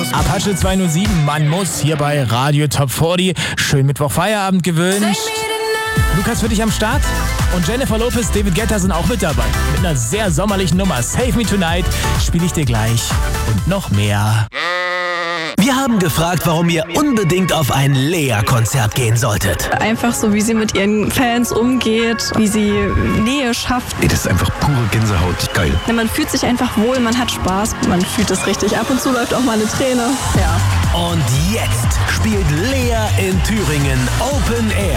Apache 207, man muss hier bei Radio Top 40. Schönen Mittwoch Feierabend gewünscht. Lukas für dich am Start und Jennifer Lopez, David Guetta sind auch mit dabei. Mit einer sehr sommerlichen Nummer. Save Me Tonight spiele ich dir gleich und noch mehr. Wir haben gefragt, warum ihr unbedingt auf ein Lea-Konzert gehen solltet. Einfach so, wie sie mit ihren Fans umgeht, wie sie Nähe schafft. Ey, das ist einfach pure Gänsehaut. Geil. Man fühlt sich einfach wohl, man hat Spaß, man fühlt es richtig. Ab und zu läuft auch mal eine Träne. Ja. Und jetzt spielt Lea in Thüringen Open Air.